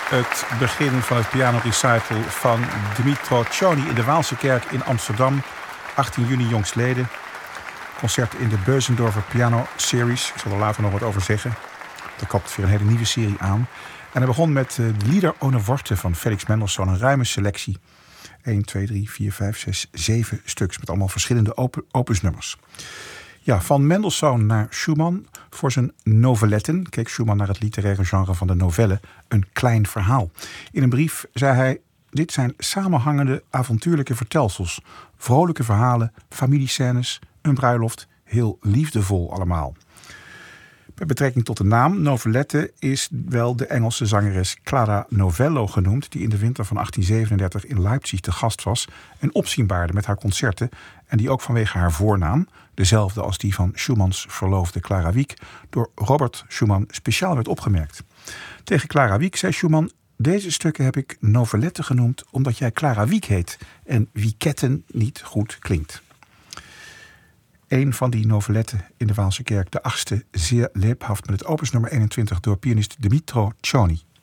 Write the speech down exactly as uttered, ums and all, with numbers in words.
Het begin van het pianorecital van Dmytro Cioni in de Waalse Kerk in Amsterdam. achttien juni jongstleden. Concert in de Beuzendorfer Piano Series. Ik zal er later nog wat over zeggen. Er komt weer een hele nieuwe serie aan. En hij begon met de Lieder ohne Worte van Felix Mendelssohn. Een ruime selectie. één, twee, drie, vier, vijf, zes, zeven stuks. Met allemaal verschillende op- opusnummers. Ja, van Mendelssohn naar Schumann voor zijn noveletten keek Schumann naar het literaire genre van de novelle, een klein verhaal. In een brief zei hij: dit zijn samenhangende avontuurlijke vertelsels, vrolijke verhalen, familiescènes, een bruiloft, heel liefdevol allemaal. Met betrekking tot de naam novelette is wel de Engelse zangeres Clara Novello genoemd, die in de winter van achttien zevenendertig in Leipzig te gast was en opzien baarde met haar concerten en die ook vanwege haar voornaam, dezelfde als die van Schumanns verloofde Clara Wieck, door Robert Schumann speciaal werd opgemerkt. Tegen Clara Wieck zei Schumann: deze stukken heb ik novelette genoemd omdat jij Clara Wieck heet en Wieketten niet goed klinkt. Een van die noveletten in de Waalse Kerk, de achtste, zeer leebhaft met het opus nummer eenentwintig door pianist Dmytro Cioni.